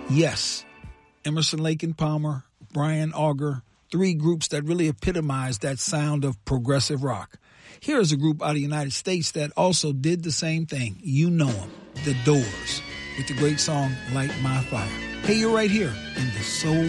Yes, Emerson, Lake and Palmer, Brian Auger, three groups that really epitomize that sound of progressive rock. Here is a group out of the United States that also did the same thing. You know them, The Doors, with the great song Light My Fire. Hey, you're right here in the Soul